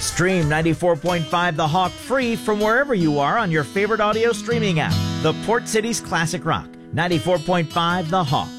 Stream 94.5 The Hawk free from wherever you are on your favorite audio streaming app. The Port City's Classic Rock, 94.5 The Hawk.